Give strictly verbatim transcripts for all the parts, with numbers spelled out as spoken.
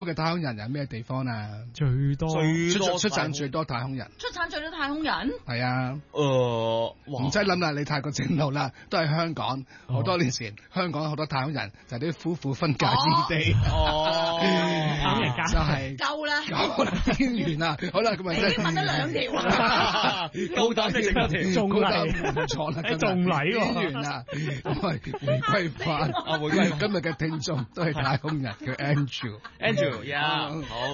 嘅太空人有咩地方啊？ 最多最多出產最多太空人， 出產最多太空人。 係啊， 誒， 唔使諗啦，你太過正路啦，都係香港。好、哦、多年前，香港好多太空人就係啲夫婦分界之地。 哦， 太空人家就係夠啦， 夠啦，天完啦，好啦，咁啊， 已經問咗兩條啦， 高膽你整多條， 仲嚟冇錯啦， 仲嚟喎， 天完啦，咁啊，回歸翻， 啊，回歸今日嘅聽眾都係太空人，叫 Andrew。 呀，好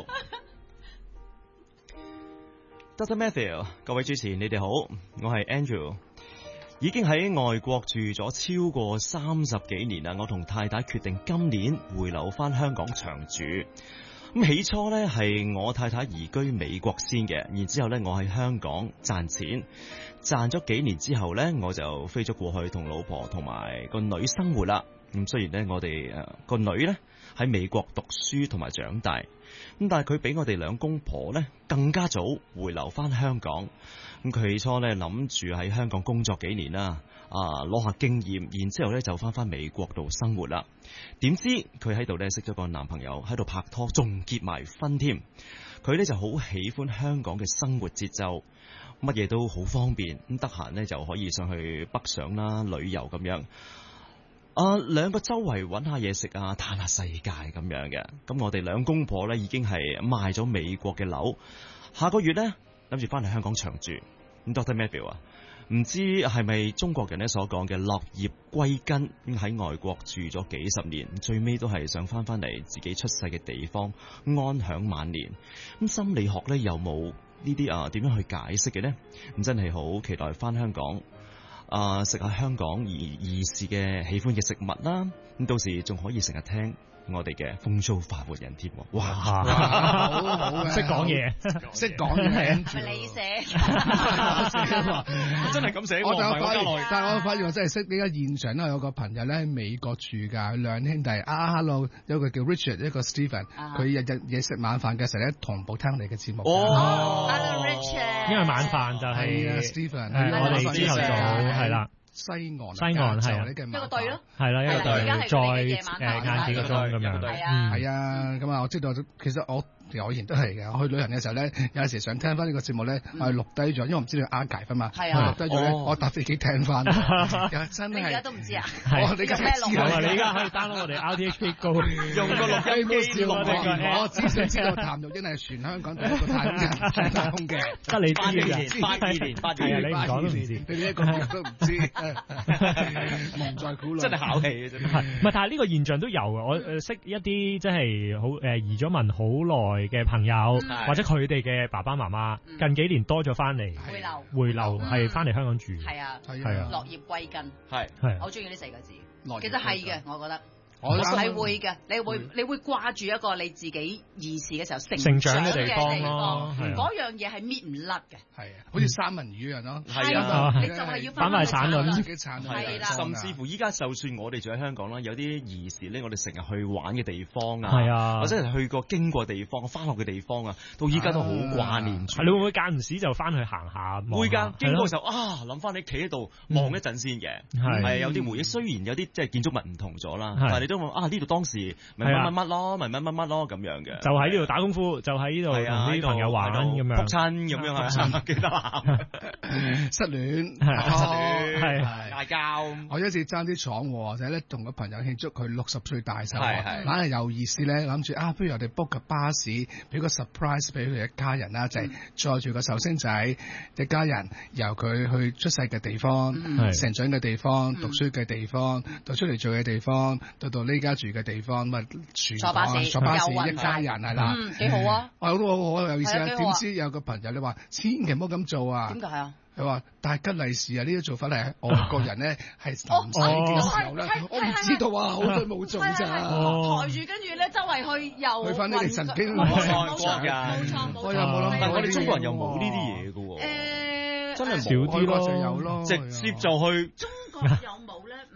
，Doctor Matthew， 各位主持，你哋好，我係 Andrew， 已經喺外國住咗超過三十幾年啦。我同太太決定今年回流翻香港長住。咁起初呢係我太太移居美國先嘅，然之後呢我喺香港賺錢，賺咗幾年之後呢，我就飛咗過去同老婆同埋個女生活啦。咁雖然呢，我哋誒個女呢喺美國讀書同埋長大，咁但係佢比我哋兩公婆呢更加早回流翻香港。咁佢起初呢諗住喺香港工作幾年啦，啊攞下經驗，然之後呢就翻翻美國度生活啦。點知佢喺度呢識咗個男朋友，喺度拍拖，仲結埋婚添。佢呢就好喜歡香港嘅生活節奏，乜嘢都好方便，咁得閒呢就可以上去北上啦，旅遊咁樣。啊，兩個周圍揾下嘢食啊，嘆下世界咁樣嘅。咁我哋兩公婆咧已經係賣咗美國嘅樓，下個月咧諗住翻嚟香港長住。咁 Doctor Matthew 啊，唔知係咪中國人咧所講嘅落葉歸根？喺外國住咗幾十年，最尾都係想翻翻嚟自己出世嘅地方安享晚年。咁心理學咧有冇呢啲啊點樣去解釋嘅呢？咁真係好期待翻香港。啊！食下香港而兒時嘅喜歡嘅食物啦，咁到時仲可以成日聽我哋嘅風騷快活人添。哇！ 好好識講嘢， 識講嘢係係你寫， 真係咁寫。 我就發發現， 現， 但係我發現我真係識呢家現場咧，有個朋友咧喺美國住㗎，兩兄弟啊 ，hello， 有個叫 Richard， 一個 Stephen，佢日日嘢食晚飯嘅時候咧，同步聽你嘅節目。 哦 Hello Richard， 因為晚飯就係啊 Stephen， 誒我哋朝頭早係啦。 西岸， 西岸係啊， 一個隊咯， 係啦，一個隊，再誒晏幾個鐘咁樣， 係啊， 係啊，咁啊，我知道，其實我我以前都係嘅，我去旅行嘅時候咧，有陣時想聽翻呢個節目咧，我係錄低咗，因為我唔知道 archive 嘛， 係啊， 錄低咗咧，我搭飛機聽翻，真係， 你而家都唔知啊？ 我你而家知啊，你而家可以 download 我哋 R T H K Go， 用個錄音機錄我， 我只想知道譚玉英係全香港第一個太空人上太空嘅， 得你知嘅， 八二年，八二年， 你唔講都唔知， 你哋一個都唔知。蒙在鼓裏， 真係考氣嘅真係。 唔係，但係呢個現象都有嘅。我誒識一啲即係好誒移咗民好耐嘅朋友，或者佢哋嘅爸爸媽媽近幾年多咗翻嚟， 回流回流係翻嚟香港住。 係啊， 係啊， 落葉歸根， 係係， 我中意呢四個字。其實係嘅，我覺得。 我係會嘅，你會你會掛住一個你自己兒時嘅時候成成長嘅地方咯，嗰樣嘢係搣唔甩嘅。 係啊，好似三文魚一樣咯。 係啊，你就係要反埋產卵， 自己產卵。 係啦， 甚至乎依家就算我哋住喺香港啦，有啲兒時咧，我哋成日去玩嘅地方啊， 係啊， 或者係去過經過地方、翻學嘅地方啊，到依家都好掛念住。 你會唔會間唔時就翻去行下？ 會㗎，經過嘅時候啊，諗翻你企喺度望一陣先嘅，係有啲回憶。雖然有啲即係建築物唔同咗啦，但係你都話啊呢度當時咪乜乜乜咯，咪乜乜乜咯咁樣嘅， 就喺呢度打功夫，就喺呢度同啲朋友玩咁樣， 撲親咁樣啊，記得啊， 失戀， 失戀，係嗌交。 我一次爭啲闖禍，就係咧同個朋友慶祝佢六十歲大壽， 係硬係有意思咧，諗住啊，不如我哋 book 個巴士，俾個 surprise 俾佢一家人啦，就係載住個壽星仔一家人，由佢去出世嘅地方、成長嘅地方、讀書嘅地方，到出嚟做嘅地方，到到呢家住嘅地方，咪全坐巴士， 坐巴士一家人係啦， 嗯，幾好啊！ 我都好好有意思啊！點知有個朋友你話千祈唔好咁做啊？ 點解啊？ 佢話大吉利是啊！呢啲做法係外國人咧係臨死嘅時候咧，我唔知道啊，好耐冇做咋。 抬住跟住咧，周圍去又去翻呢啲神經冇錯冇錯， 我又冇諗， 但係我哋中國人又冇呢啲嘢嘅喎。 誒， 真係少啲咯， 就有咯， 直接就去。 中國有冇咧？唔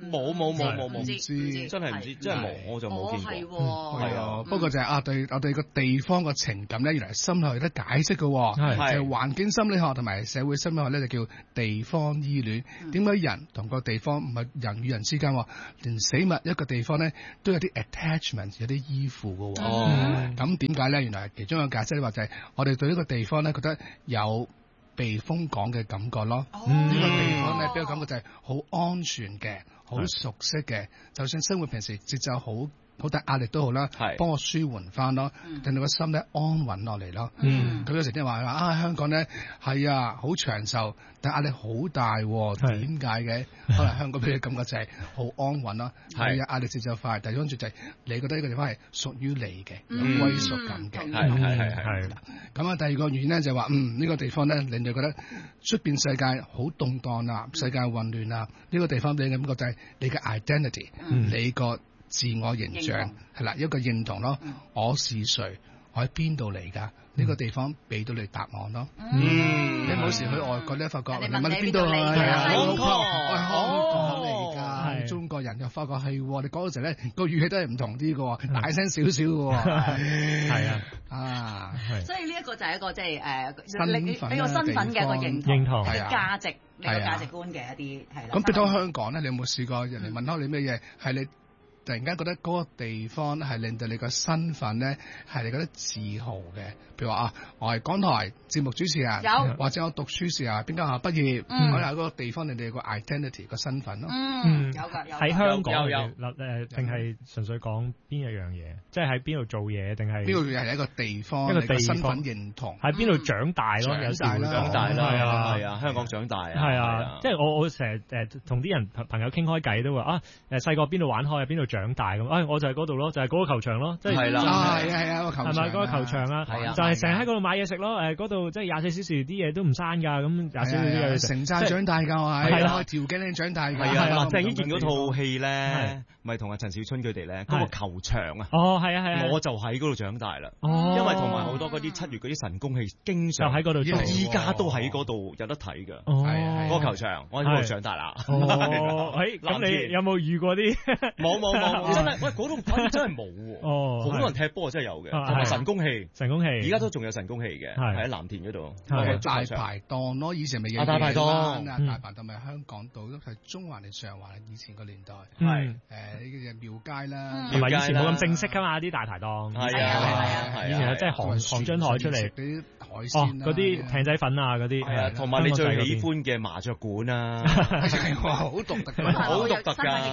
冇冇冇冇冇， 唔知真係唔知，真係冇，我就冇見過。 係啊，不過就係啊，對我哋個地方個情感咧，原來心理學有得解釋嘅，就係環境心理學同埋社會心理學咧，就叫地方依戀。點解人同個地方唔係人與人之間，連死物一個地方咧都有啲 attachment， 有啲依附嘅。哦，咁點解咧？原來其中一個解釋咧話就係我哋對呢個地方咧覺得有避風港嘅感覺咯。呢、嗯、個地方咧俾個感覺就係好安全嘅，好熟悉嘅，就算生活平時節奏好好大壓力都好啦，幫我舒緩翻咯，令到個心咧安穩落嚟咯。咁、嗯、有時啲人話啊，香港咧係啊好長壽，但壓力好大，點解嘅？可能香港俾你感覺就係好安穩咯，係啊壓力節奏快，但係跟住就係你覺得呢個地方係屬於你嘅，有歸屬感嘅。係係係係。咁啊，第二個原因咧就係話，嗯呢、呢個地方咧令你覺得出邊世界好動盪啊，世界混亂啊，呢、呢個地方俾你感覺就係你嘅 identity，、嗯、你個自我形象係啦，一個認同咯、嗯。我是誰？我喺邊度嚟㗎？呢、嗯、個地方俾到你答案咯。嗯，你冇時去外國咧，發覺你問你邊度嚟㗎？香港，我係香港嚟㗎，中國人又發覺係，你講嗰時咧個語氣都係唔同啲嘅，大聲少少嘅。係啊，啊， 所以呢一個就係一個即係誒，你你個身份嘅一個認同，認同係價值，你個價值觀嘅一啲係啦。 咁譬如講香港咧，你有冇試過人哋問開你咩嘢？係你突然間覺得嗰個地方係令到你個身份咧係你覺得自豪嘅，譬如話啊，我係港台節目主持人，有或者我讀書時啊邊間學校畢業，嗯、我喺嗰個地方你哋個 identity 個身份咯。 嗯，有㗎，有喺香港嘅嗱誒，定係純粹講邊一樣嘢？即係喺邊度做嘢定係邊度係一個地方一個地身份認同喺邊度長大咯？有時長大啦，係啊係啊，香港長大啊， 係啊，即係我我成日誒同啲人朋友傾開偈都話啊誒細個邊度玩開啊邊度長大咁，哎我就係嗰度咯，就係嗰個球場咯，即係係啦，係啊係啊個球場， 係咪嗰個球場啊？係啊，就係成日喺嗰度買嘢食咯，誒嗰度即係廿四小時啲嘢都唔閂㗎，咁廿四小時啲嘢食。 成寨長大㗎我係，係啦，條頸領長大㗎。 係啊，鄭伊健嗰套戲咧，咪同阿陳小春佢哋咧，嗰個球場啊， 哦係啊係啊， 我就喺嗰度長大啦。 哦， 因為同埋好多嗰啲七月嗰啲神功戲，經常喺嗰度做， 依家都喺嗰度有得睇㗎。 哦， 嗰個球場，我喺嗰度長大啦。 哦，誒咁你有冇遇過啲？ 冇冇冇，真係喂嗰度真係冇喎。哦，好多人踢波真係有嘅，同埋神功戲， 神功戲，而家都仲有神功戲嘅，係喺藍田嗰度。 大排檔咯，以前咪大排檔啊，大排檔咪香港島都係中環定上環以前個年代。係誒呢個廟街啦， 同埋以前冇咁正式㗎嘛啲大排檔。 係啊係啊， 以前即係航航張台出嚟啲海鮮嗰啲艇仔粉啊嗰啲。 係啊，同埋你最喜歡嘅麻雀館啊， 好獨特㗎， 好獨特㗎。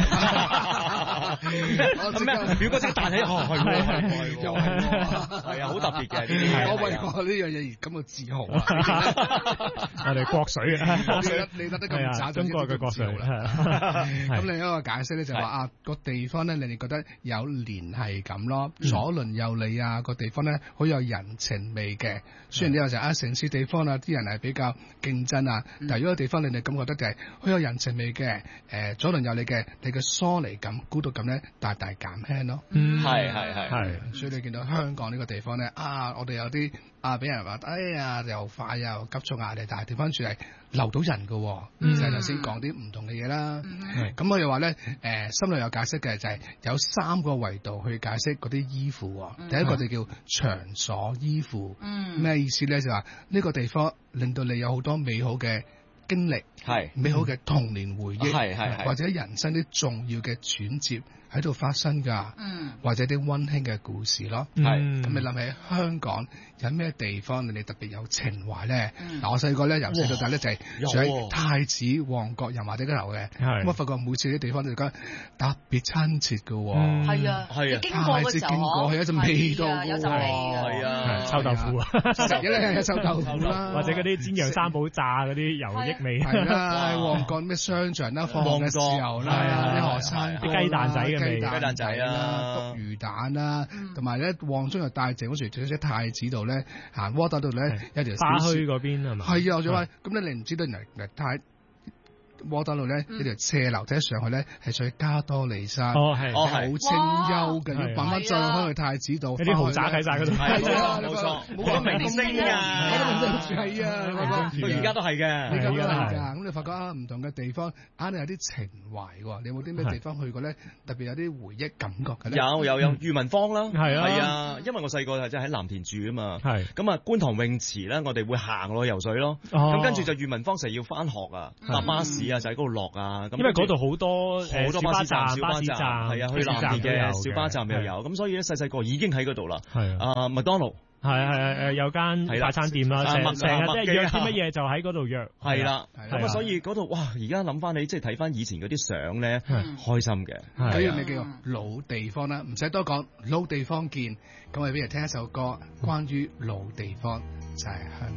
咩？表哥仔彈起，哦係喎係喎，又係喎，係啊，好特別嘅呢啲。 我為我呢樣嘢而感到自豪啊！ 我哋國水啊， 你得得咁渣， 中國嘅國水啦。 咁另一個解釋咧就係話啊，個地方咧，你哋覺得有聯繫感咯，左鄰右里啊，個地方咧好有人情味嘅。雖然你有時啊城市地方啊，啲人係比較競爭啊，但係如果個地方你哋感覺得就係好有人情味嘅，誒左鄰右里嘅，你嘅疏離感、孤獨感咧大大減輕咯。 嗯， 係係係係，所以你見到香港呢個地方咧啊，我哋有啲啊俾人話，哎呀又快又急促壓力，但係調翻轉係留到人嘅，就係頭先講啲唔同嘅嘢啦。咁我又話咧，誒心裏有解釋嘅就係有三個維度去解釋嗰啲依附。第一個就叫場所依附，咩意思咧？就話呢個地方令到你有好多美好嘅經歷，係美好嘅童年回憶，係係或者人生啲重要嘅轉折喺度發生㗎，嗯，或者啲溫馨嘅故事咯，係咁你諗起香港有咩地方令你特別有情懷咧？嗱，我細個咧由細到大咧就係住喺太子旺角油麻地嗰頭嘅，咁我發覺每次啲地方都覺得特別親切㗎喎，係啊係啊，太子經過係一陣味道，有陣味㗎，係啊， 臭豆腐啊， 食嘢咧有臭豆腐啦， 或者嗰啲煎釀三寶炸嗰啲油益味， 係啦，旺角咩商場啦，放嘅豉油啦，啲學生啲雞蛋仔嘅味， 雞蛋仔啦， 篤魚蛋啦，同埋咧旺中又大井嗰時，仲喺太子度咧行窩打度咧，有條花墟嗰邊係嘛？ 係啊，我就話咁咧，你唔知道原來太窩打老咧呢條斜樓梯上去咧係上去加多利山， 哦係， 好清幽嘅，要慢慢再開去太子道， 有啲豪宅喺晒嗰度， 係啊，冇錯，冇得明星㗎， 係啊， 佢而家都係嘅， 而家都係㗎。咁你發覺啊，唔同嘅地方硬係有啲情懷喎。你有冇啲咩地方去過咧？特別有啲回憶感覺嘅咧？ 有有有，裕民坊啦， 係啊， 係啊，因為我細個係真係喺藍田住啊嘛， 係咁啊觀塘泳池咧，我哋會行落去游水咯，咁跟住就裕民坊成日要翻學啊，搭巴士啊，就喺嗰度落啊， 因為嗰度好多好多巴士站、小巴站，係啊，去藍田嘅小巴站又有，咁所以咧細細個已經喺嗰度啦，係啊，麥當勞。係係係有間快餐店啦，成成日即係約啲乜嘢就喺嗰度約。係啦，咁啊所以嗰度哇，而家諗翻起即係睇翻以前嗰啲相咧，開心嘅。 嗰樣嘢叫做老地方啦，唔使多講，老地方見。咁我哋不如聽一首歌，關於老地方，就係香港。